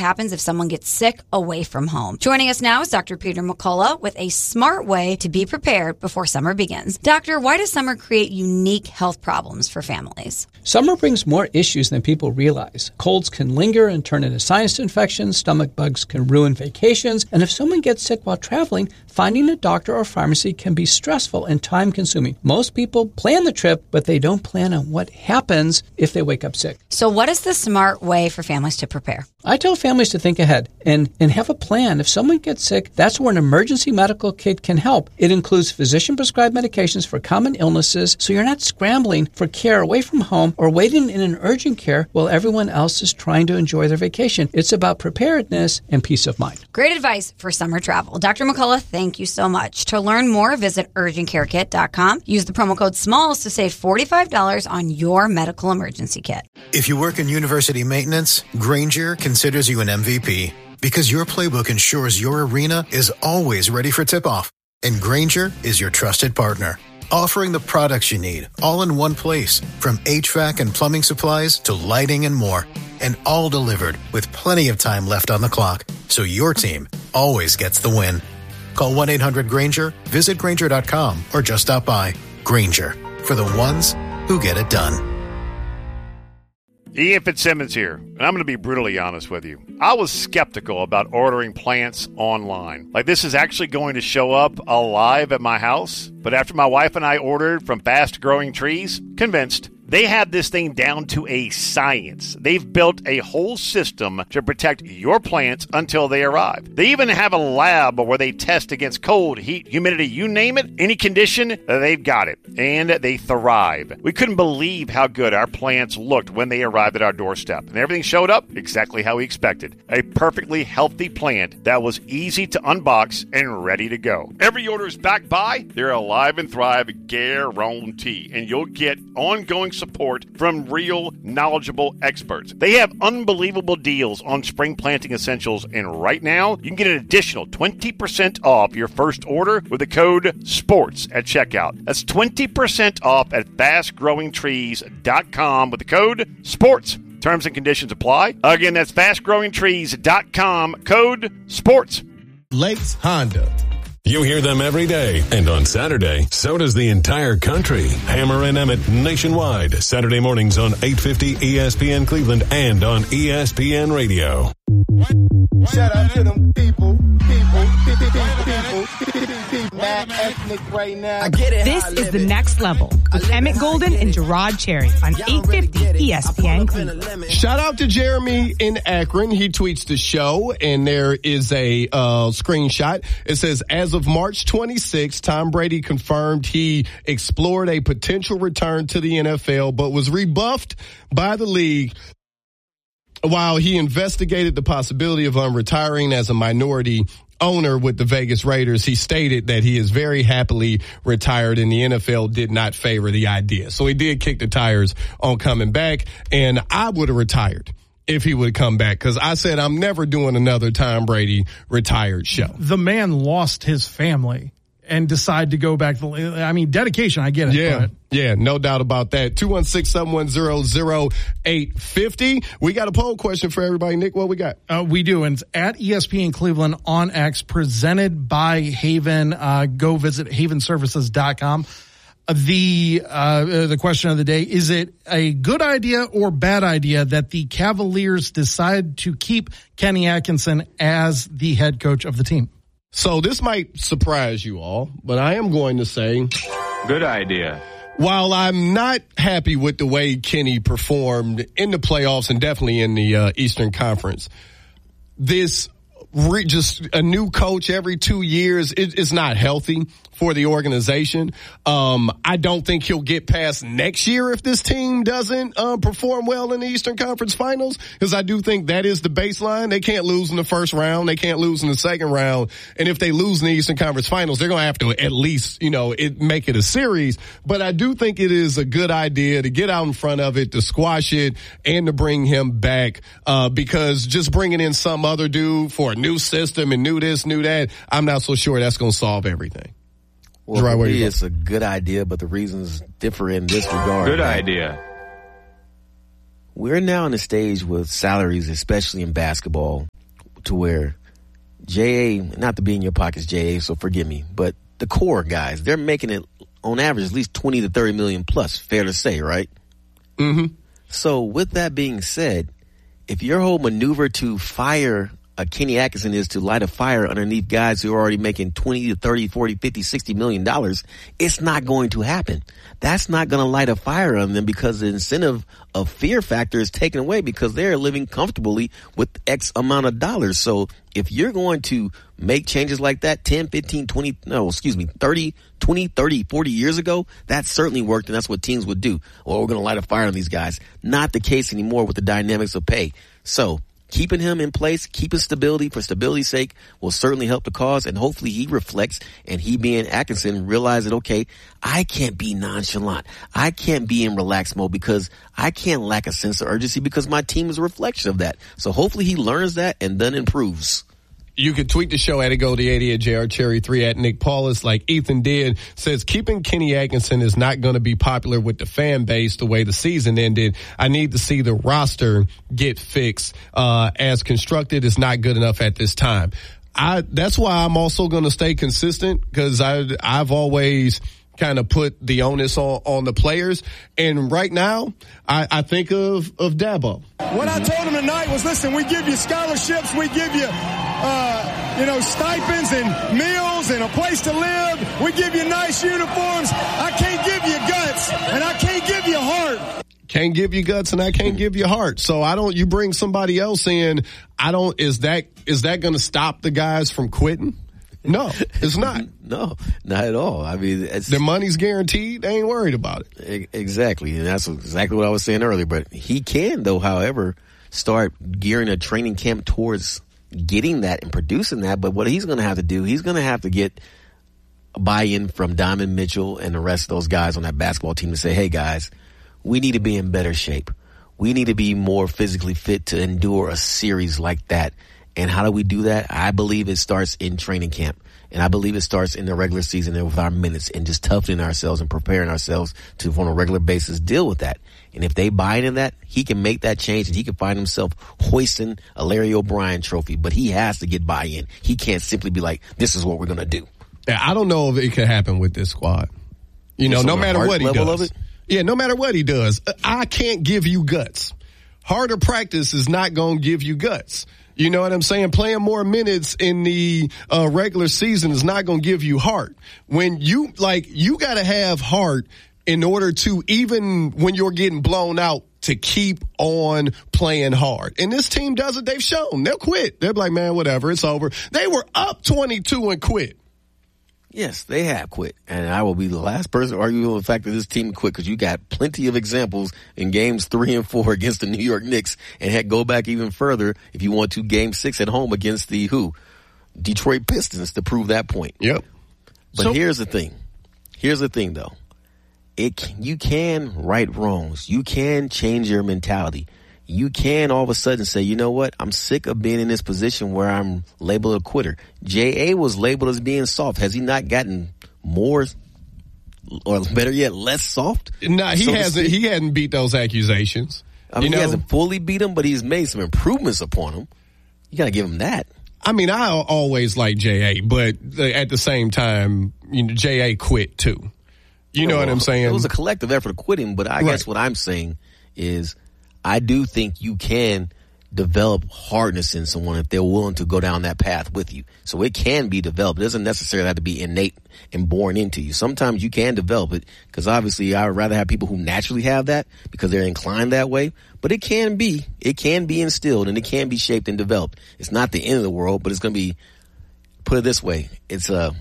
happens if someone gets sick away from home. Joining us now is Dr. Peter McCullough with a smart way to be prepared before summer begins. Doctor, why does summer create unique health problems for families? Summer brings more issues than people realize. Colds can linger and turn into sinus infections, stomach bugs can ruin vacations, and if someone gets sick while traveling, finding a doctor or pharmacy can be stressful and time-consuming. Most people plan the trip, but they don't plan on what happens if they wake up sick. So what is the smart way for families to prepare? I tell families to think ahead and have a plan. If someone gets sick, that's where an emergency medical kit can help. It includes physician-prescribed medications for common illnesses, so you're not scrambling for care away from home or waiting in an urgent care while everyone else is trying to enjoy their vacation. It's about preparedness and peace of mind. Great advice for summer travel. Dr. McCullough, thank you so much. To learn more, visit urgentcarekit.com. Use the promo code SMALLS to save $45 on your medical emergency kit. If you work in university maintenance, Grainger considers you an MVP because your playbook ensures your arena is always ready for tip-off. And Grainger is your trusted partner, offering the products you need all in one place, from HVAC and plumbing supplies to lighting and more, and all delivered with plenty of time left on the clock, so your team always gets the win. Call 1-800-GRAINGER, visit Grainger.com, or just stop by. Grainger, for the ones who get it done. Ian Fitzsimmons here, and I'm going to be brutally honest with you. I was skeptical about ordering plants online. Like, this is actually going to show up alive at my house. But after my wife and I ordered from Fast Growing Trees, convinced. They have this thing down to a science. They've built a whole system to protect your plants until they arrive. They even have a lab where they test against cold, heat, humidity, you name it, any condition, they've got it. And they thrive. We couldn't believe how good our plants looked when they arrived at our doorstep. And everything showed up exactly how we expected. A perfectly healthy plant that was easy to unbox and ready to go. Every order is backed by their Alive and Thrive guarantee. And you'll get ongoing support from real, knowledgeable experts. They have unbelievable deals on spring planting essentials, and right now, you can get an additional 20% off your first order with the code SPORTS at checkout. That's 20% off at fastgrowingtrees.com with the code SPORTS. Terms and conditions apply. Again, that's fastgrowingtrees.com, code SPORTS. Lakes Honda. You hear them every day, and on Saturday, so does the entire country. Hammer and Emmett nationwide, Saturday mornings on 850 ESPN Cleveland and on ESPN Radio. Shout out to them people, mad ethnic right now. I get it. This is The Next Level with Emmett Golden and Gerard Cherry on 850 ESPN Cleveland. Shout out to Jeremy in Akron. He tweets the show, and there is a screenshot. It says, as of March 26, Tom Brady confirmed he explored a potential return to the NFL, but was rebuffed by the league while he investigated the possibility of retiring as a minority owner with the Vegas Raiders. He stated that he is very happily retired, and the NFL did not favor the idea. So he did kick the tires on coming back, and I would have retired if he would come back, because I said I'm never doing another Tom Brady retired show. The man lost his family and decided to go back. I mean, dedication, I get it. Yeah. Yeah, no doubt about that. 216-710-0850. We got a poll question for everybody. Nick, what we got? We do, and it's at ESPN Cleveland on X, presented by Haven. Go visit havenservices.com. The question of the day, is it a good idea or bad idea that the Cavaliers decide to keep Kenny Atkinson as the head coach of the team? So this might surprise you all, but I am going to say good idea. While I'm not happy with the way Kenny performed in the playoffs and definitely in the Eastern Conference, this just a new coach every 2 years is not healthy for the organization. I don't think he'll get past next year if this team doesn't perform well in the Eastern Conference Finals, because I do think that is the baseline. They can't lose in the first round. They can't lose in the second round. And if they lose in the Eastern Conference Finals, they're going to have to at least, make it a series. But I do think it is a good idea to get out in front of it, to squash it, and to bring him back, because just bringing in some other dude for a new system and new this, new that, I'm not so sure that's going to solve everything. Well, for me, it's a good idea, but the reasons differ in this regard. Good idea. we're now in a stage with salaries, especially in basketball, to where J.A., not to be in your pockets, J.A., so forgive me, but the core guys, they're making it on average at least 20 to 30 million plus, fair to say, right? Mm-hmm. So with that being said, if your whole maneuver to fire Kenny Atkinson is to light a fire underneath guys who are already making 20 to 30, 40, 50, 60 million dollars, it's not going to happen. That's not going to light a fire on them because the incentive of fear factor is taken away because they're living comfortably with X amount of dollars. So if you're going to make changes like that 10, 15, 20, 30, 20, 30, 40 years ago, that certainly worked, and that's what teams would do. Well, we're going to light a fire on these guys. Not the case anymore with the dynamics of pay. So keeping him in place, keeping stability for stability's sake will certainly help the cause, and hopefully he reflects and he being Atkinson realize that, okay, I can't be nonchalant. I can't be in relaxed mode because I can't lack a sense of urgency because my team is a reflection of that. So hopefully he learns that and then improves. You can tweet the show at @Goldie80 at JRCherry3 at Nick Paulus, like Ethan did. Says keeping Kenny Atkinson is not going to be popular with the fan base the way the season ended. I need to see the roster get fixed. As constructed, it's not good enough at this time. That's why I'm also going to stay consistent because I've always kind of put the onus on the players. And right now, I think of Dabo. What I told him tonight was, listen, we give you scholarships, we give you stipends and meals and a place to live. We give you nice uniforms. I can't give you guts, and I can't give you heart. Can't give you guts, and I can't give you heart. So you bring somebody else in. Is that going to stop the guys from quitting? No, it's not. No, not at all. I mean, their money's guaranteed. They ain't worried about it. Exactly. And that's exactly what I was saying earlier. But he can, though, however, start gearing a training camp towards getting that and producing that. But what he's going to have to do, he's going to have to get a buy-in from Donovan Mitchell and the rest of those guys on that basketball team to say, hey, guys, we need to be in better shape. We need to be more physically fit to endure a series like that. And how do we do that? I believe it starts in training camp. And I believe it starts in the regular season and with our minutes and just toughening ourselves and preparing ourselves to, on a regular basis, deal with that. And if they buy into that, he can make that change and he can find himself hoisting a Larry O'Brien trophy. But he has to get buy-in. He can't simply be like, this is what we're going to do. Yeah, I don't know if it could happen with this squad. No matter what he does. Yeah, no matter what he does, I can't give you guts. Harder practice is not going to give you guts. You know what I'm saying? Playing more minutes in the regular season is not going to give you heart. When you got to have heart in order to, even when you're getting blown out, to keep on playing hard. And this team does it. They've shown. They'll quit. They're like, man, whatever, it's over. They were up 22 and quit. Yes, they have quit. And I will be the last person to argue on the fact that this team quit because you got plenty of examples in games 3 and 4 against the New York Knicks. And heck, go back even further if you want to, game 6 at home against the Detroit Pistons to prove that point. Yep. But here's the thing. Here's the thing, though. You can right wrongs. You can change your mentality. You can all of a sudden say, you know what? I'm sick of being in this position where I'm labeled a quitter. J.A. was labeled as being soft. Has he not gotten more, or better yet, less soft? No, he hasn't. He hadn't beat those accusations. I mean, he hasn't fully beat them, but he's made some improvements upon them. You got to give him that. I mean, I always like J.A., but at the same time, J.A. quit too. You know what I'm saying? It was a collective effort of quitting, but I guess what I'm saying is I do think you can develop hardness in someone if they're willing to go down that path with you. So it can be developed. It doesn't necessarily have to be innate and born into you. Sometimes you can develop it because obviously I would rather have people who naturally have that because they're inclined that way. But it can be instilled and it can be shaped and developed. It's not the end of the world, but it's going to be, put it this way, it's a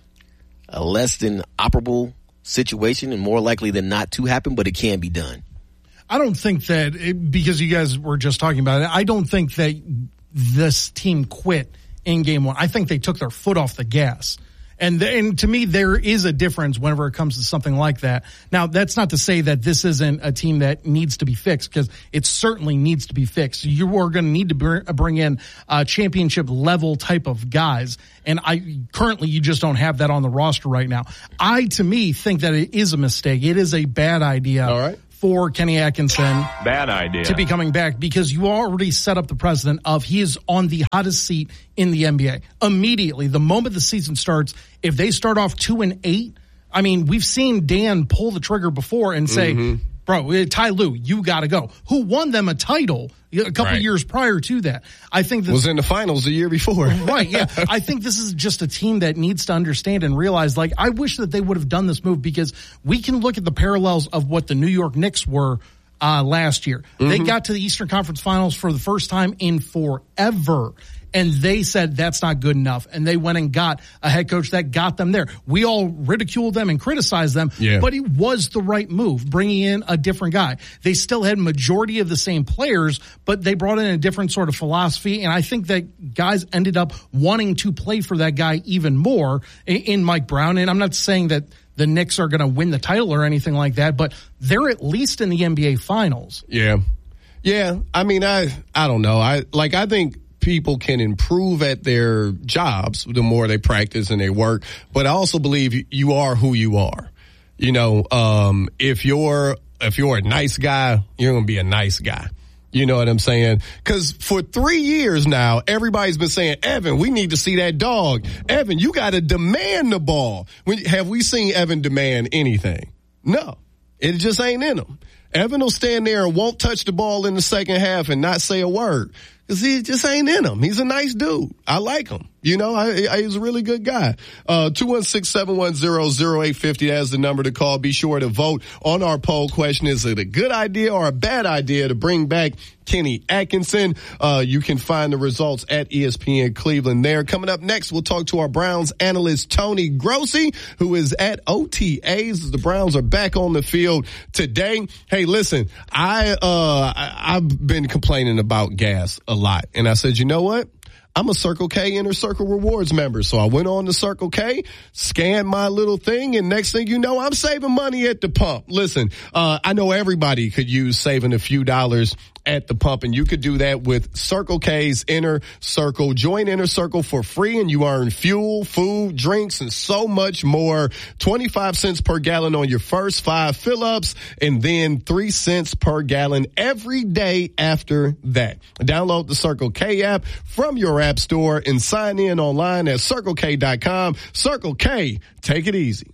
less than operable situation and more likely than not to happen, but it can be done. I don't think that, because you guys were just talking about it, I don't think that this team quit in game 1. I think they took their foot off the gas. And to me, there is a difference whenever it comes to something like that. Now, that's not to say that this isn't a team that needs to be fixed, because it certainly needs to be fixed. You are going to need to bring in championship level type of guys. And currently you just don't have that on the roster right now. To me, think that it is a mistake. It is a bad idea. All right. for Kenny Atkinson. Bad idea. To be coming back, because you already set up the precedent of he is on the hottest seat in the NBA. Immediately, the moment the season starts, if they start off 2-8, I mean, we've seen Dan pull the trigger before and say, bro, Ty Lue, you got to go. Who won them a title a couple years prior to that? I think this was in the finals the year before. Right, yeah. I think this is just a team that needs to understand and realize, like, I wish that they would have done this move, because we can look at the parallels of what the New York Knicks were last year. They got to the Eastern Conference Finals for the first time in forever. And they said that's not good enough. And they went and got a head coach that got them there. We all ridiculed them and criticized them, but it was the right move, bringing in a different guy. They still had majority of the same players, but they brought in a different sort of philosophy. And I think that guys ended up wanting to play for that guy even more in Mike Brown. And I'm not saying that the Knicks are going to win the title or anything like that, but they're at least in the NBA Finals. Yeah. I mean, I don't know. I think people can improve at their jobs the more they practice and they work. But I also believe you are who you are. You know, if you're a nice guy, you're going to be a nice guy. You know what I'm saying? Because for 3 years now, everybody's been saying, Evan, we need to see that dog. Evan, you got to demand the ball. Have we seen Evan demand anything? No. It just ain't in him. Evan will stand there and won't touch the ball in the second half and not say a word. Because he just ain't in him. He's a nice dude. I like him. You know, he's a really good guy. 216-710-0850. That's the number to call. Be sure to vote on our poll question. Is it a good idea or a bad idea to bring back Kenny Atkinson? You can find the results at ESPN Cleveland there. Coming up next, we'll talk to our Browns analyst, Tony Grossi, who is at OTAs. The Browns are back on the field today. Hey, listen, I've been complaining about gas a lot. And I said, you know what? I'm a Circle K Inner Circle Rewards member. So I went on to Circle K, scanned my little thing, and next thing you know, I'm saving money at the pump. Listen, I know everybody could use saving a few dollars at the pump, and you could do that with Circle K's Inner Circle. Join Inner Circle for free, and you earn fuel, food, drinks, and so much more. 25 cents per gallon on your first 5 fill-ups, and then 3 cents per gallon every day after that. Download the Circle K app from your app store and sign in online at CircleK.com. Circle K, take it easy.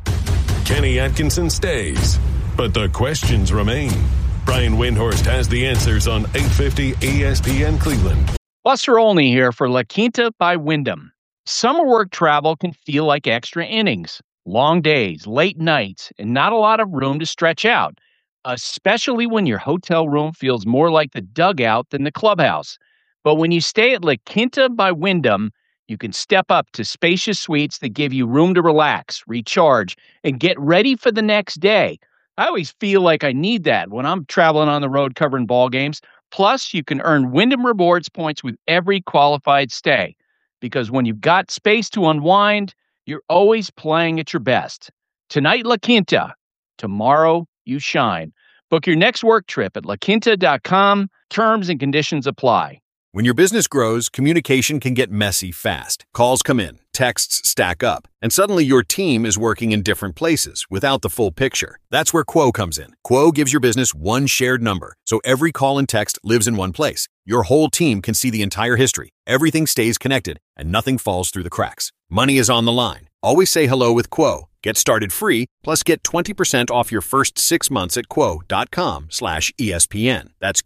Kenny Atkinson stays, but the questions remain. Brian Windhorst has the answers on 850 ESPN Cleveland. Buster Olney here for La Quinta by Wyndham. Summer work travel can feel like extra innings, long days, late nights, and not a lot of room to stretch out, especially when your hotel room feels more like the dugout than the clubhouse. But when you stay at La Quinta by Wyndham, you can step up to spacious suites that give you room to relax, recharge, and get ready for the next day. I always feel like I need that when I'm traveling on the road covering ball games. Plus, you can earn Wyndham Rewards points with every qualified stay. Because when you've got space to unwind, you're always playing at your best. Tonight, La Quinta. Tomorrow, you shine. Book your next work trip at laquinta.com. Terms and conditions apply. When your business grows, communication can get messy fast. Calls come in, texts stack up, and suddenly your team is working in different places without the full picture. That's where Quo comes in. Quo gives your business one shared number, so every call and text lives in one place. Your whole team can see the entire history. Everything stays connected, and nothing falls through the cracks. Money is on the line. Always say hello with Quo. Get started free, plus get 20% off your first 6 months at quo.com/ESPN. That's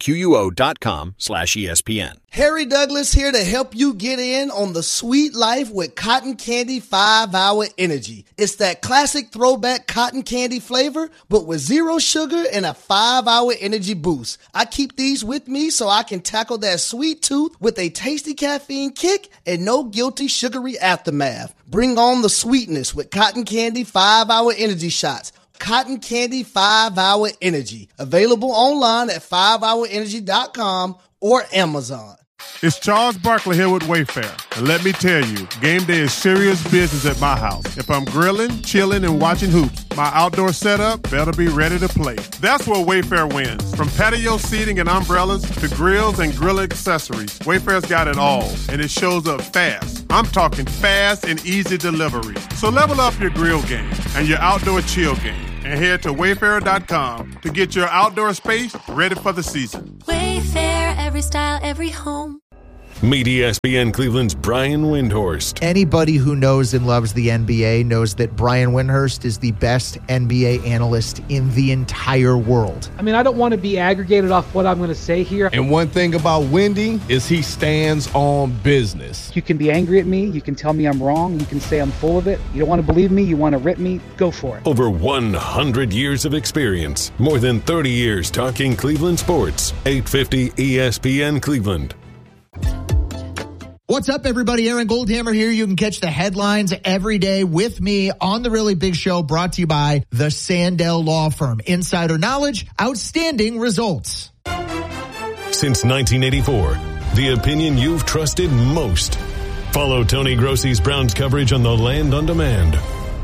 QUO.com/ESPN. Harry Douglas here to help you get in on the sweet life with Cotton Candy 5-Hour Energy. It's that classic throwback cotton candy flavor, but with 0 sugar and a 5-hour energy boost. I keep these with me so I can tackle that sweet tooth with a tasty caffeine kick and no guilty sugary aftermath. Bring on the sweetness with Cotton Candy 5-Hour Energy Shots. Cotton Candy 5-Hour Energy. Available online at 5hourenergy.com or Amazon. It's Charles Barkley here with Wayfair. And let me tell you, game day is serious business at my house. If I'm grilling, chilling, and watching hoops, my outdoor setup better be ready to play. That's where Wayfair wins. From patio seating and umbrellas to grills and grill accessories, Wayfair's got it all, and it shows up fast. I'm talking fast and easy delivery. So level up your grill game and your outdoor chill game. and head to Wayfair.com to get your outdoor space ready for the season. Wayfair, every style, every home. Meet ESPN Cleveland's Brian Windhorst. Anybody who knows and loves the NBA knows that Brian Windhorst is the best NBA analyst in the entire world. I mean, I don't want to be aggregated off what I'm going to say here. And one thing about Wendy is he stands on business. You can be angry at me. You can tell me I'm wrong. You can say I'm full of it. You don't want to believe me. You want to rip me. Go for it. Over 100 years of experience. More than 30 years talking Cleveland sports. 850 ESPN Cleveland. What's up, everybody? Aaron Goldhammer here. You can catch the headlines every day with me on The Really Big Show, brought to you by the Sandell Law Firm. Insider knowledge, outstanding results. Since 1984, the opinion you've trusted most. Follow Tony Grossi's Browns coverage on The Land on Demand.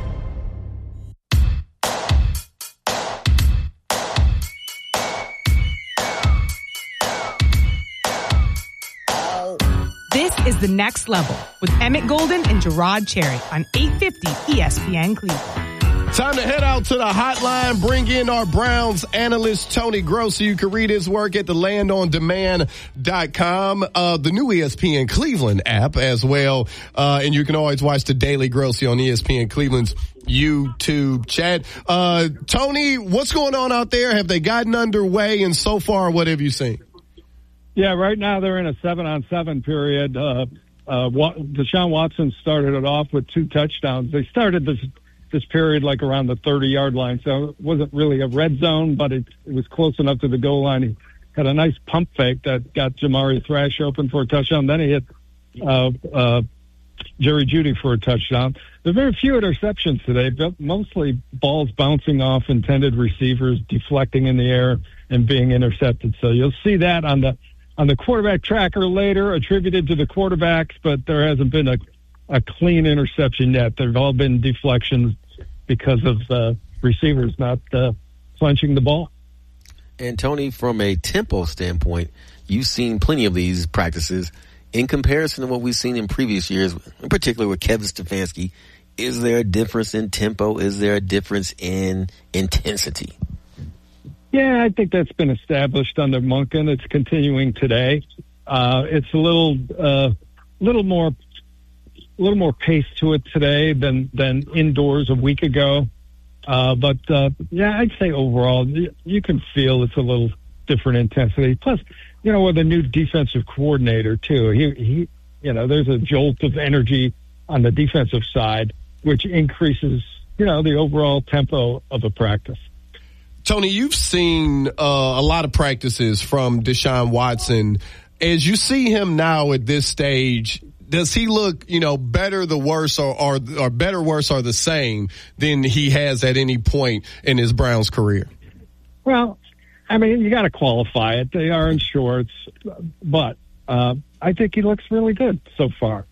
This is The Next Level with Emmett Golden and Gerard Cherry on 850 ESPN Cleveland. Time to head out to the hotline, bring in our Browns analyst, Tony Grossi. You can read his work at thelandondemand.com, the new ESPN Cleveland app as well. And you can always watch the Daily Grossi on ESPN Cleveland's YouTube chat. Tony, what's going on out there? Have they gotten underway? And so far, what have you seen? Yeah, right now they're in a 7-on-7 period. Deshaun Watson started it off with 2 touchdowns. They started this period like around the 30-yard line, so it wasn't really a red zone, but it was close enough to the goal line. He had a nice pump fake that got Jamari Thrash open for a touchdown. Then he hit Jerry Jeudy for a touchdown. There are very few interceptions today, but mostly balls bouncing off intended receivers, deflecting in the air, and being intercepted. So you'll see that on the quarterback tracker later, attributed to the quarterbacks, but there hasn't been a clean interception yet. They've all been deflections because of receivers not clenching the ball. And Tony, from a tempo standpoint, you've seen plenty of these practices. In comparison to what we've seen in previous years, in particular with Kevin Stefanski, is there a difference in tempo? Is there a difference in intensity? Yeah, I think that's been established under Monken. It's continuing today. It's a little more pace to it today than indoors a week ago. But I'd say overall you can feel it's a little different intensity. Plus, with a new defensive coordinator too, he there's a jolt of energy on the defensive side, which increases the overall tempo of a practice. Tony, you've seen a lot of practices from Deshaun Watson. As you see him now at this stage, does he look, better, the worse, or better, worse, or the same than he has at any point in his Browns career? Well, I mean, you got to qualify it. They are in shorts, but I think he looks really good so far.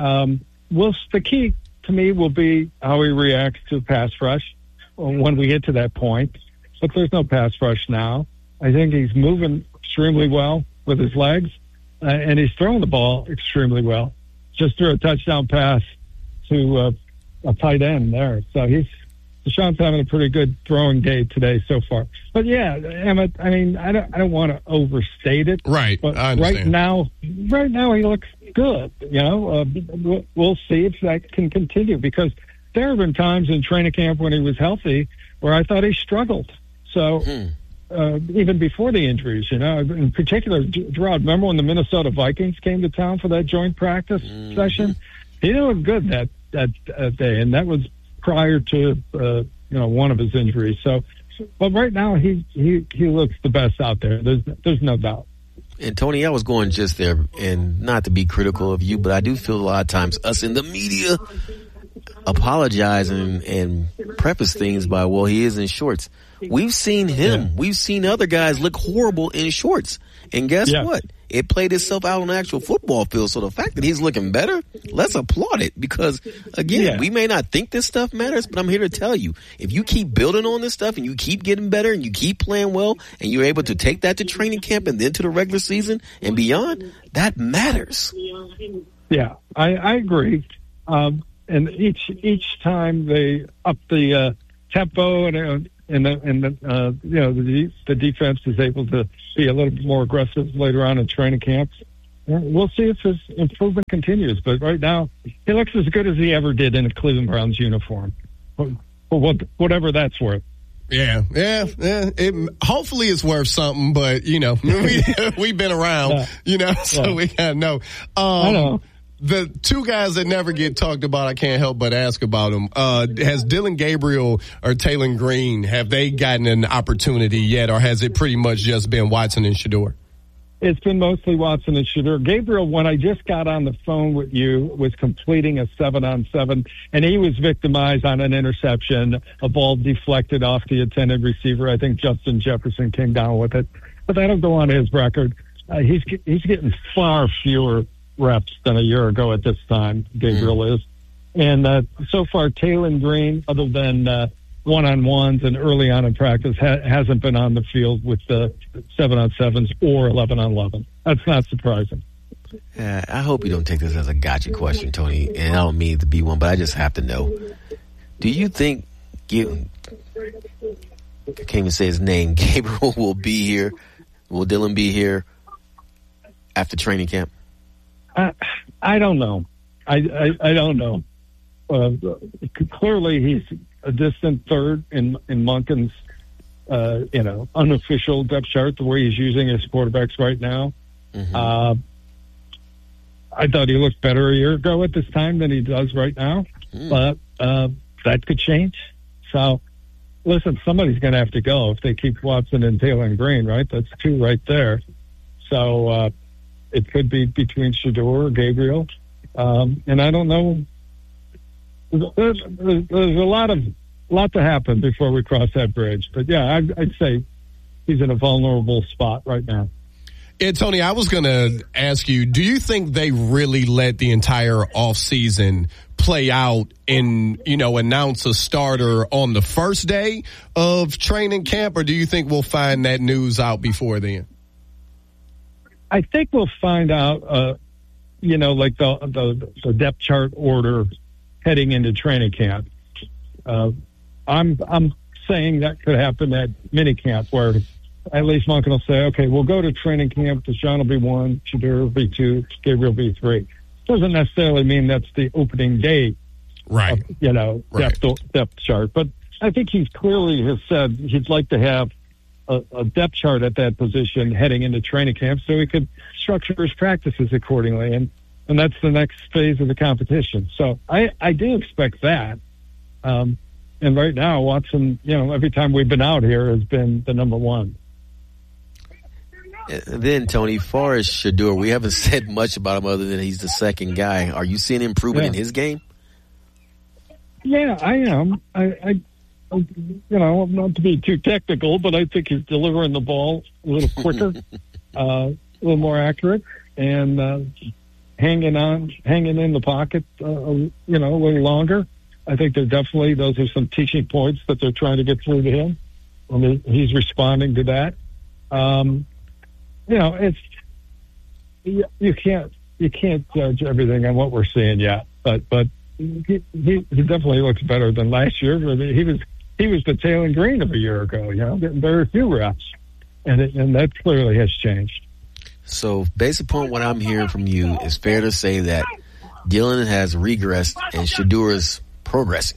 The key to me will be how he reacts to pass rush when we get to that point. But there's no pass rush now. I think he's moving extremely well with his legs, and he's throwing the ball extremely well. Just threw a touchdown pass to a tight end there. So Deshaun's having a pretty good throwing day today so far. But yeah, Emmett, I mean, I don't want to overstate it. Right. But I understand. right now he looks good. We'll see if that can continue, because there have been times in training camp when he was healthy where I thought he struggled. So even before the injuries, in particular, Gerard, remember when the Minnesota Vikings came to town for that joint practice session? He didn't look good that day, and that was prior to one of his injuries. So, but right now he looks the best out there. There's no doubt. And Tony, I was going just there, and not to be critical of you, but I do feel a lot of times us in the media apologize and preface things by, well, he is in shorts. We've seen him. Yeah. We've seen other guys look horrible in shorts. And guess what? It played itself out on the actual football field. So the fact that he's looking better, let's applaud it. Because, again, we may not think this stuff matters, but I'm here to tell you, if you keep building on this stuff and you keep getting better and you keep playing well and you're able to take that to training camp and then to the regular season and beyond, that matters. Yeah, I agree. And each time they up the tempo and the defense is able to be a little bit more aggressive later on in training camps. We'll see if his improvement continues. But right now, he looks as good as he ever did in a Cleveland Browns uniform, for whatever that's worth. Yeah. Hopefully it's worth something, but, we've been around, so we gotta know. I know. The two guys that never get talked about, I can't help but ask about them. Has Dillon Gabriel or Taylor Green, have they gotten an opportunity yet, or has it pretty much just been Watson and Shedeur? It's been mostly Watson and Shedeur. Gabriel, when I just got on the phone with you, was completing a 7-on-7, and he was victimized on an interception. A ball deflected off the intended receiver. I think Justin Jefferson came down with it. But that'll go on his record. He's getting far fewer reps than a year ago at this time, Gabriel is. And so far, Taylor Green, other than one-on-ones and early on in practice, hasn't been on the field with the 7-on-7s or 11-on-11. That's not surprising. I hope you don't take this as a gotcha question, Tony, and I don't mean it to be one, but I just have to know. Do you think, I can't even say his name, Gabriel will be here? Will Dillon be here after training camp? I don't know. I don't know. Clearly, he's a distant third in Monken's, unofficial depth chart, the way he's using his quarterbacks right now. Mm-hmm. I thought he looked better a year ago at this time than he does right now, but that could change. So, listen, somebody's going to have to go if they keep Watson and Taylor and Green, right? That's two right there. So, it could be between Shedeur or Gabriel. And I don't know. There's a lot to happen before we cross that bridge. But, yeah, I'd say he's in a vulnerable spot right now. Yeah, Tony, I was going to ask you, do you think they really let the entire offseason play out and, announce a starter on the first day of training camp, or do you think we'll find that news out before then? I think we'll find out, like the depth chart order heading into training camp. I'm saying that could happen at minicamp, where at least Monken will say, okay, we'll go to training camp. Deshaun will be 1, Shedeur will be 2, Gabriel will be 3. Doesn't necessarily mean that's the opening day, right? Depth chart. But I think he clearly has said he'd like to have a depth chart at that position heading into training camp, so he could structure his practices accordingly. And that's the next phase of the competition. So I do expect that. And right now, Watson, every time we've been out here, has been the number one. Then, Tony, as far as Shedeur, we haven't said much about him other than he's the second guy. Are you seeing improvement in his game? Yeah, I am. Not to be too technical, but I think he's delivering the ball a little quicker, a little more accurate, and hanging in the pocket, a little longer. I think those are some teaching points that they're trying to get through to him, and he's responding to that. You can't judge everything on what we're seeing yet, but he definitely looks better than last year. He was the Taylor Green of a year ago, getting very few reps, and that clearly has changed. So, based upon what I'm hearing from you, it's fair to say that Dillon has regressed and Shedeur is progressing.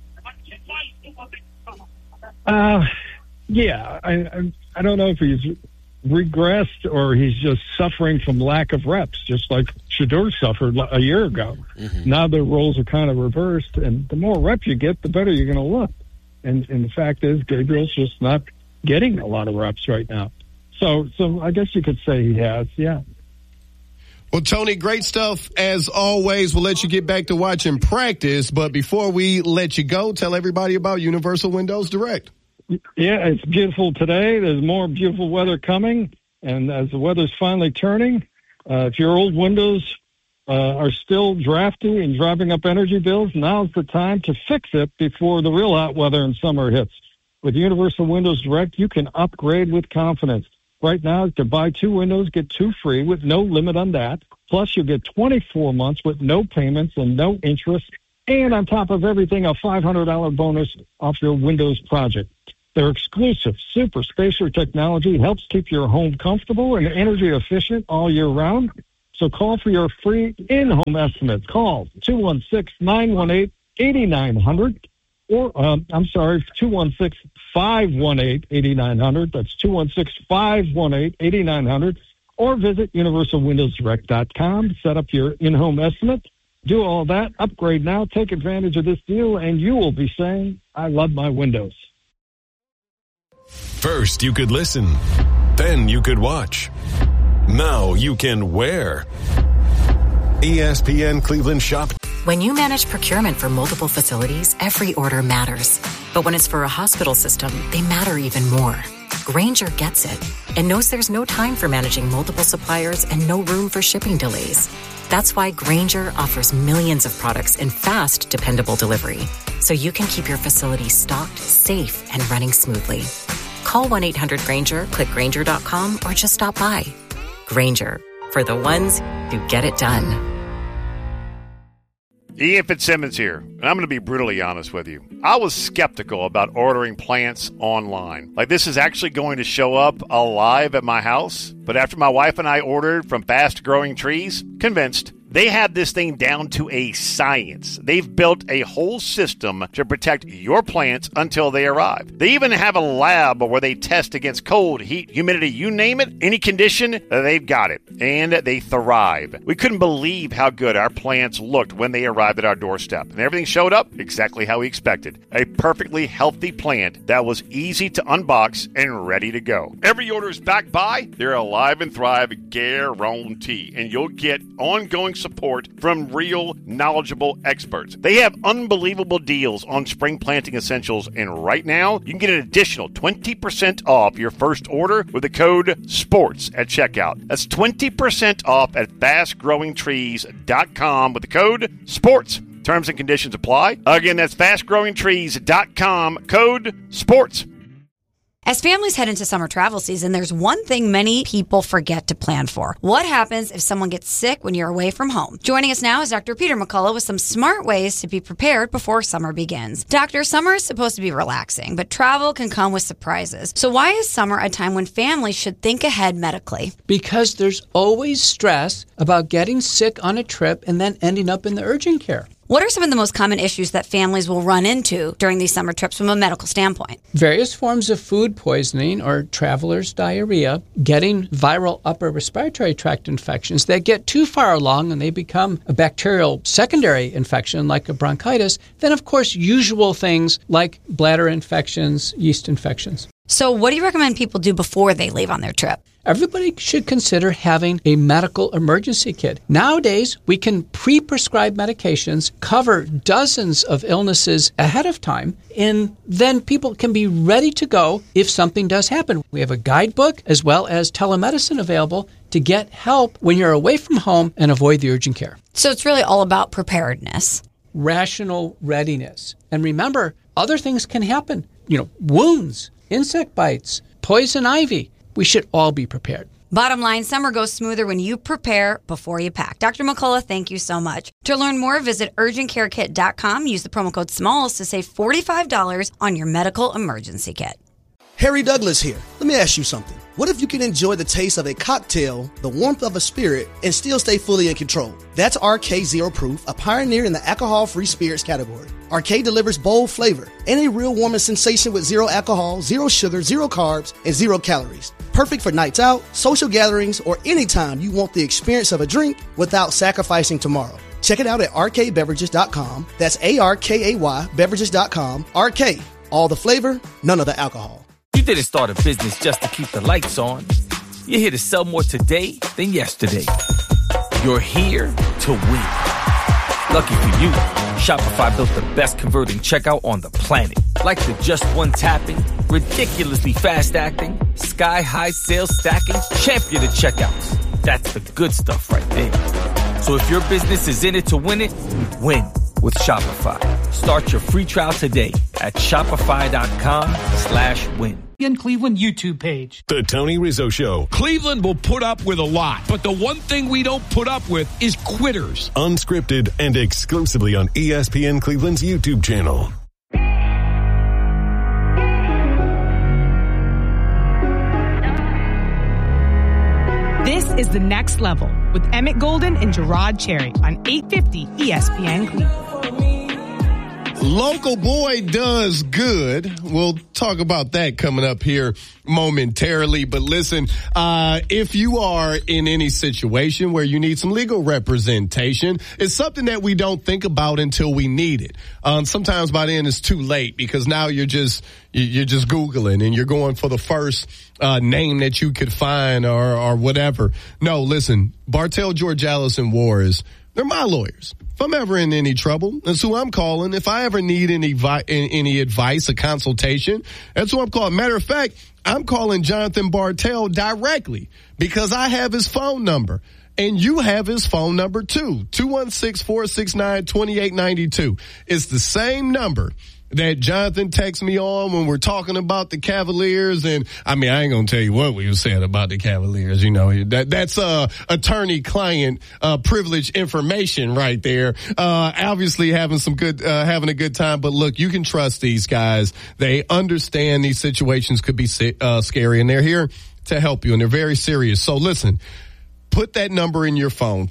Yeah, I don't know if he's regressed or he's just suffering from lack of reps, just like Shedeur suffered a year ago. Mm-hmm. Now the roles are kind of reversed, and the more reps you get, the better you're going to look. And the fact is, Gabriel's just not getting a lot of reps right now. So I guess you could say he has, yeah. Well, Tony, great stuff as always. We'll let you get back to watching practice, but before we let you go, tell everybody about Universal Windows Direct. Yeah, it's beautiful today. There's more beautiful weather coming, and as the weather's finally turning, if your old windows are still drafty and driving up energy bills, now's the time to fix it before the real hot weather in summer hits. With Universal Windows Direct, you can upgrade with confidence. Right now, to buy 2 windows, get 2 free with no limit on that. Plus, you'll get 24 months with no payments and no interest. And on top of everything, a $500 bonus off your Windows project. Their exclusive Super Spacer technology helps keep your home comfortable and energy efficient all year round. So call for your free in-home estimate. Call 216-918-8900 or, 216-518-8900. That's 216-518-8900. Or visit universalwindowsdirect.com to set up your in-home estimate. Do all that, upgrade now, take advantage of this deal, and you will be saying, I love my windows. First, you could listen. Then you could watch. Now you can wear. ESPN Cleveland Shop. When you manage procurement for multiple facilities, every order matters. But when it's for a hospital system, they matter even more. Grainger gets it and knows there's no time for managing multiple suppliers and no room for shipping delays. That's why Grainger offers millions of products in fast, dependable delivery, so you can keep your facility stocked, safe, and running smoothly. Call 1-800-GRAINGER, click Grainger.com, or just stop by. Grainger, for the ones who get it done. Ian Fitzsimmons here, and I'm going to be brutally honest with you. I was skeptical about ordering plants online. Like, this is actually going to show up alive at my house. But after my wife and I ordered from Fast Growing Trees, convinced. They have this thing down to a science. They've built a whole system to protect your plants until they arrive. They even have a lab where they test against cold, heat, humidity, you name it, any condition, they've got it. And they thrive. We couldn't believe how good our plants looked when they arrived at our doorstep. And everything showed up exactly how we expected. A perfectly healthy plant that was easy to unbox and ready to go. Every order is backed by their Alive and Thrive guarantee. And you'll get ongoing support from real, knowledgeable experts. They have unbelievable deals on spring planting essentials, and right now, you can get an additional 20% off your first order with the code SPORTS at checkout. That's 20% off at fastgrowingtrees.com with the code SPORTS. Terms and conditions apply. Again, that's fastgrowingtrees.com, code SPORTS. As families head into summer travel season, there's one thing many people forget to plan for. What happens if someone gets sick when you're away from home? Joining us now is Dr. Peter McCullough with some smart ways to be prepared before summer begins. Doctor, summer is supposed to be relaxing, but travel can come with surprises. So why is summer a time when families should think ahead medically? Because there's always stress about getting sick on a trip and then ending up in the urgent care. What are some of the most common issues that families will run into during these summer trips from a medical standpoint? Various forms of food poisoning or traveler's diarrhea, getting viral upper respiratory tract infections that get too far along and they become a bacterial secondary infection like a bronchitis. Then, of course, usual things like bladder infections, yeast infections. So what do you recommend people do before they leave on their trip? Everybody should consider having a medical emergency kit. Nowadays, we can pre-prescribe medications, cover dozens of illnesses ahead of time, and then people can be ready to go if something does happen. We have a guidebook as well as telemedicine available to get help when you're away from home and avoid the urgent care. So it's really all about preparedness. Rational readiness. And remember, other things can happen. Wounds, insect bites, poison ivy. We should all be prepared. Bottom line, summer goes smoother when you prepare before you pack. Dr. McCullough, thank you so much. To learn more, visit urgentcarekit.com. Use the promo code SMALLS to save $45 on your medical emergency kit. Harry Douglas here. Let me ask you something. What if you can enjoy the taste of a cocktail, the warmth of a spirit, and still stay fully in control? That's RK Zero Proof, a pioneer in the alcohol-free spirits category. RK delivers bold flavor and a real warming sensation with zero alcohol, zero sugar, zero carbs, and 0 calories. Perfect for nights out, social gatherings, or anytime you want the experience of a drink without sacrificing tomorrow. Check it out at rkbeverages.com. That's ARKAY beverages.com. RK, all the flavor, none of the alcohol. You didn't start a business just to keep the lights on. You're here to sell more today than yesterday. You're here to win. Lucky for you, Shopify built the best converting checkout on the planet. Like the just one tapping, ridiculously fast acting, sky-high sales stacking, champion of checkouts. That's the good stuff right there. So if your business is in it to win it, win with Shopify. Start your free trial today at shopify.com/win. Cleveland YouTube page. The Tony Rizzo Show. Cleveland will put up with a lot, but the one thing we don't put up with is quitters. Unscripted and exclusively on ESPN Cleveland's YouTube channel. This is The Next Level with Emmett Golden and Gerard Cherry on 850 ESPN Cleveland. Local boy does good. We'll talk about that coming up here momentarily. But listen, if you are in any situation where you need some legal representation, it's something that we don't think about until we need it. Sometimes by then it's too late because now you're just Googling and you're going for the first name that you could find or whatever. No, listen, Bartell, Georgalis, and Wars, they're my lawyers. If I'm ever in any trouble, that's who I'm calling. If I ever need any advice, a consultation, that's who I'm calling. Matter of fact, I'm calling Jonathan Bartell directly because I have his phone number. And you have his phone number too, 216-469-2892. It's the same number that Jonathan texts me on when we're talking about the Cavaliers. And I mean, I ain't going to tell you what we were saying about the Cavaliers. You know, that's attorney-client privilege information right there. Obviously having a good time. But look, you can trust these guys. They understand these situations could be scary, and they're here to help you, and they're very serious. So listen, put that number in your phone,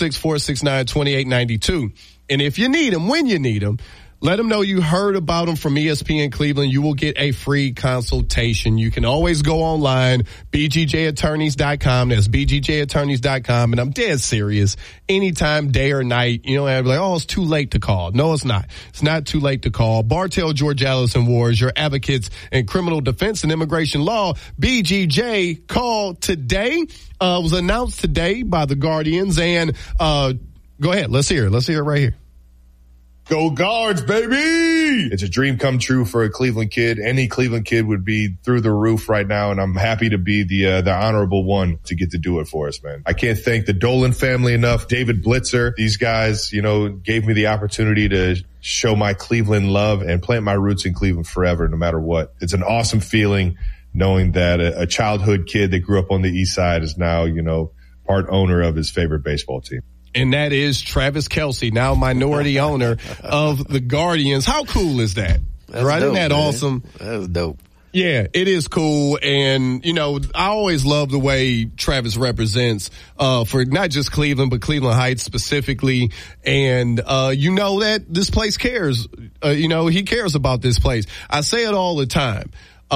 216-469-2892. And if you need them, when you need them, let them know you heard about them from ESPN Cleveland. You will get a free consultation. You can always go online, bgjattorneys.com. That's bgjattorneys.com. And I'm dead serious. Anytime, day or night, you don't have to be like, oh, it's too late to call. No, it's not. It's not too late to call. Bartell, Georgalis, and Wars, your advocates in criminal defense and immigration law. BGJ, call today. Was announced today by the Guardians. And go ahead. Let's hear it. Let's hear it right here. Go Guards, baby! It's a dream come true for a Cleveland kid. Any Cleveland kid would be through the roof right now, and I'm happy to be the honorable one to get to do it for us, man. I can't thank the Dolan family enough. David Blitzer, these guys, you know, gave me the opportunity to show my Cleveland love and plant my roots in Cleveland forever, no matter what. It's an awesome feeling knowing that a childhood kid that grew up on the East Side is now, you know, part owner of his favorite baseball team. And that is Travis Kelce, now minority owner of the Guardians. How cool is that? That's right? Dope, Isn't that man. awesome? That was dope. Yeah, it is cool. And, you know, I always love the way Travis represents, for not just Cleveland, but Cleveland Heights specifically. And, you know that this place cares. You know, he cares about this place. I say it all the time.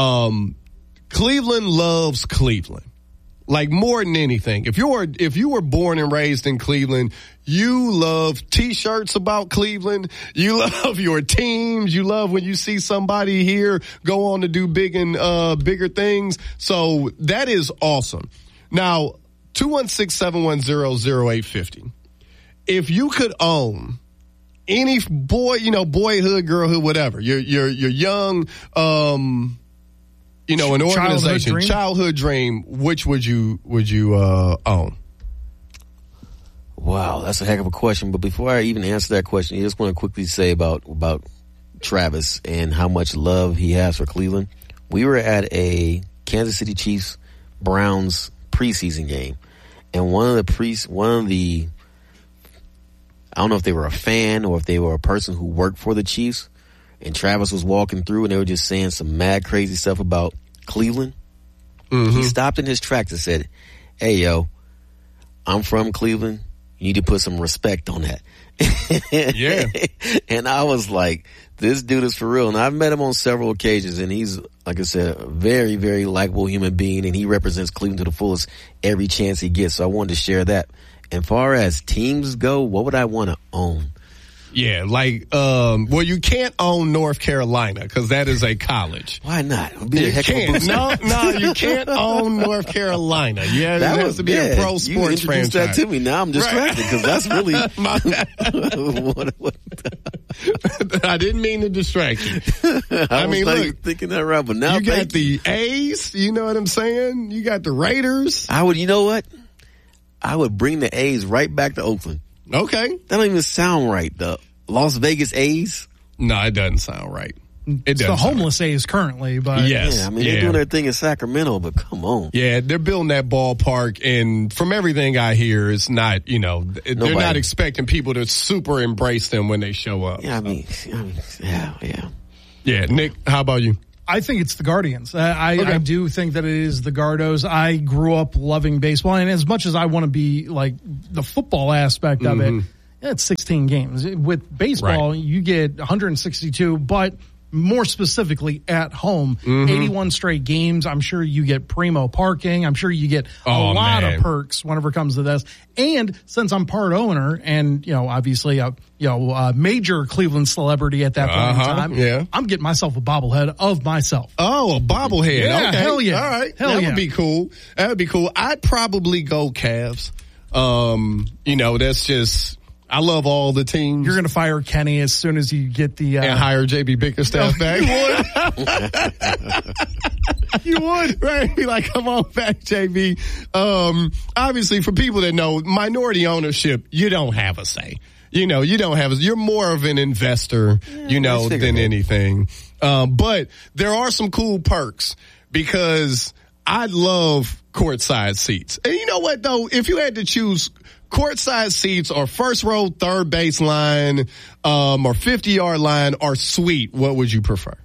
Cleveland loves Cleveland. Like more than anything. If you were born and raised in Cleveland, you love t-shirts about Cleveland. You love your teams. You love when you see somebody here go on to do big and bigger things. So that is awesome. Now, 216-710-0850. If you could own any boy, you know, boyhood, girlhood, whatever, you're young, you know, an organization, childhood dream, which would you own? Wow, that's a heck of a question. But before I even answer that question, I just want to quickly say about Travis and how much love he has for Cleveland. We were at a Kansas City Chiefs Browns preseason game, and one of the I don't know if they were a fan or if they were a person who worked for the Chiefs. And Travis was walking through and they were just saying some mad crazy stuff about Cleveland. Mm-hmm. He stopped in his tracks and said, hey, yo, I'm from Cleveland. You need to put some respect on that. Yeah. And I was like, this dude is for real. And I've met him on several occasions, and he's, like I said, a very, very likable human being, and he represents Cleveland to the fullest every chance he gets. So I wanted to share that. And far as teams go, what would I want to own? Yeah, like, well, you can't own North Carolina because that is a college. Why not? It'll be you a heck of a boost. No, you can't own North Carolina. Yeah, that has to be a pro sports you franchise. That to me. Now I'm distracted because that's really. I didn't mean to distract you. I mean, look, thinking that right, but now you got the A's. You know what I'm saying? You got the Raiders. You know what? I would bring the A's right back to Oakland. Okay. That don't even sound right. The Las Vegas A's? No, it doesn't sound right. It's the homeless A's currently, but yes. Yeah, I mean, they're doing their thing in Sacramento, but come on. Yeah, they're building that ballpark, and from everything I hear, it's not, you know, they're not expecting people to super embrace them when they show up. Yeah, I mean, yeah. Yeah, Nick, how about you? I think it's the Guardians. I do think that it is the Gardos. I grew up loving baseball, and as much as I want to be like the football aspect of it, it's 16 games. With baseball, you get 162, but more specifically at home, 81 straight games. I'm sure you get primo parking. I'm sure you get a lot of perks whenever it comes to this. And since I'm part owner and, obviously a major Cleveland celebrity at that point in time, I'm getting myself a bobblehead of myself. Oh, a bobblehead. Yeah, okay. hell yeah. All right. Hell that would be cool. That would be cool. I'd probably go Cavs. That's just... I love all the teams. You're going to fire Kenny as soon as you get the... and hire J.B. Bickerstaff back. You would. Right? Be like, come on back, JB. Obviously, for people that know, minority ownership, you don't have a say. You don't have you're more of an investor, than anything. But there are some cool perks because I love courtside seats. And you know what, though? If you had to choose courtside seats or first row, third base line, or 50-yard line or suite, what would you prefer?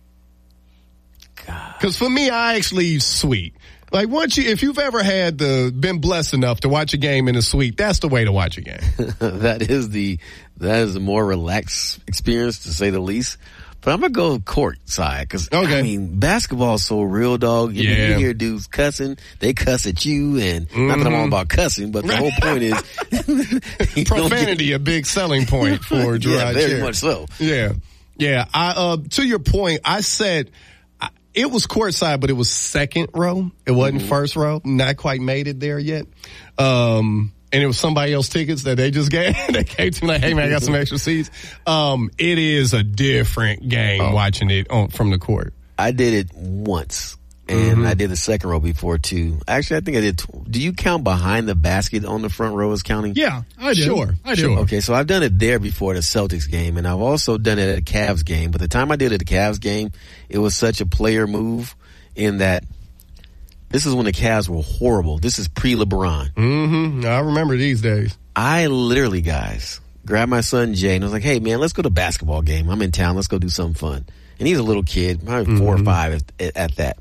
Because for me, I actually suite. Like if you've ever been blessed enough to watch a game in a suite, that's the way to watch a game. That is the more relaxed experience, to say the least. But I'm going to go court side because, basketball is so real, dog. You hear dudes cussing. They cuss at you. And not that I'm all about cussing, but the whole point is... profanity, a big selling point for Gerard very much so. Yeah. Yeah. To your point, I said it was courtside, but it was second row. It wasn't first row. Not quite made it there yet. And it was somebody else's tickets that they just gave. They came to me like, hey, man, I got some extra seats. It is a different game watching it from the court. I did it once, and I did the second row before, too. Actually, I think I did. Do you count behind the basket on the front row as counting? Yeah, I do. Sure. I do. Okay, so I've done it there before, the Celtics game, and I've also done it at a Cavs game. But the time I did it at the Cavs game, it was such a player move in that this is when the Cavs were horrible. This is pre-LeBron. I remember these days. I literally, guys, grabbed my son Jay and I was like, hey, man, let's go to a basketball game. I'm in town. Let's go do something fun. And he's a little kid, probably 4 or 5 at that.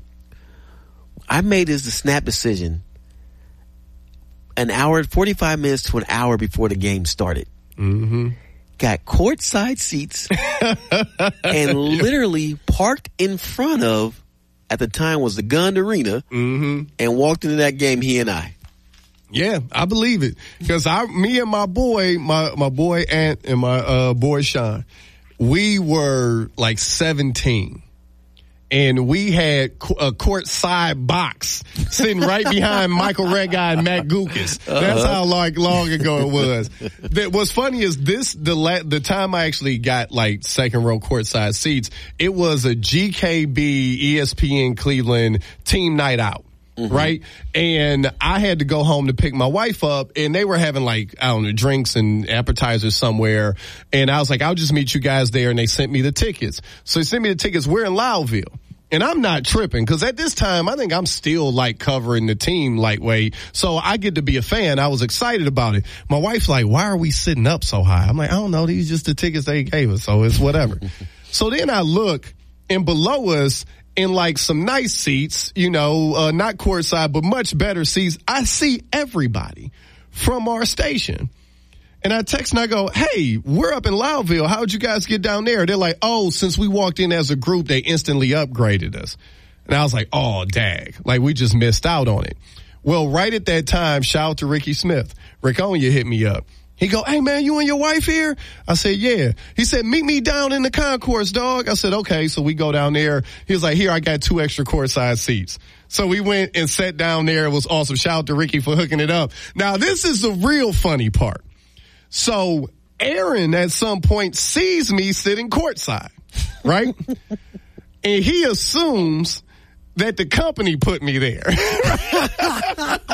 I made the snap decision an hour, 45 minutes to an hour before the game started. Got courtside seats and literally parked in front of, at the time was the Gund Arena, and walked into that game, he and I. Yeah, I believe it. Because me and my boy, my boy Ant and my boy Sean, we were like 17. And we had a courtside box sitting right behind Michael Redguy and Matt Guokas. That's how long ago it was. What's funny is the time I actually got like second row courtside seats, it was a GKB ESPN Cleveland team night out. Right? And I had to go home to pick my wife up, and they were having drinks and appetizers somewhere. And I was like, I'll just meet you guys there. And they sent me the tickets. So they sent me the tickets. We're in Loudville. And I'm not tripping because at this time, I think I'm still covering the team lightweight. So I get to be a fan. I was excited about it. My wife's like, why are we sitting up so high? I'm like, I don't know. These are just the tickets they gave us. So it's whatever. So then I look, and below us, in some nice seats, not courtside, but much better seats, I see everybody from our station. And I text and I go, hey, we're up in Loudville. How'd you guys get down there? They're like, oh, since we walked in as a group, they instantly upgraded us. And I was like, oh, dag. We just missed out on it. Well, right at that time, shout out to Ricky Smith. Rickonia hit me up. He go, hey, man, you and your wife here? I said, yeah. He said, meet me down in the concourse, dog. I said, okay. So we go down there. He was like, here, I got 2 extra courtside seats. So we went and sat down there. It was awesome. Shout out to Ricky for hooking it up. Now, this is the real funny part. So Aaron at some point sees me sitting courtside, right? And he assumes that the company put me there.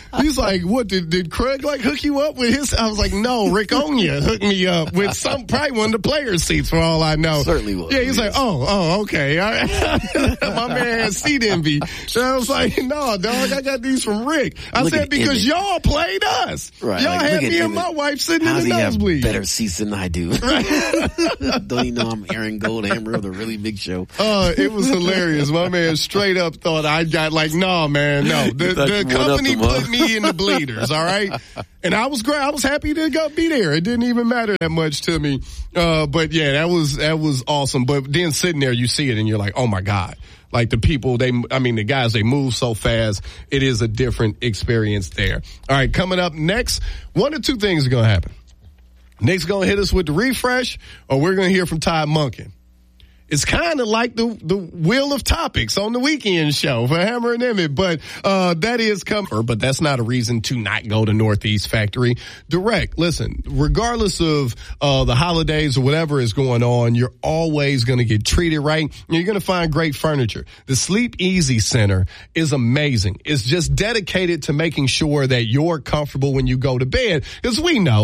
He's like, what, did Craig like hook you up with his? I was like, no, Rick Onya hooked me up with probably one of the players' seats for all I know. Certainly was. Yeah, he's like, oh, okay. My man has seat envy. So I was like, no, dog, I got these from Rick. I said, because y'all played us. Right. Y'all like, had me and my wife sitting in the nosebleed. Better seats than I do. Don't you know I'm Aaron Goldhammer of the Really Big Show? It was hilarious. My man straight up thought I got like, no, man, no. The company put me in the bleeders, all right? And I was great. I was happy to go be there. It didn't even matter that much to me. But yeah, that was awesome. But then sitting there, you see it and you're like, oh my God. Like the people, the guys, they move so fast. It is a different experience there. All right, coming up next, one of two things are going to happen. Nick's going to hit us with the refresh, or we're going to hear from Todd Monken. It's kind of like the wheel of topics on the weekend show for Hammer and Emmett, but that is coming. But that's not a reason to not go to Northeast Factory Direct. Listen, regardless of the holidays or whatever is going on, you're always going to get treated right. You're going to find great furniture. The Sleep Easy Center is amazing. It's just dedicated to making sure that you're comfortable when you go to bed, because we know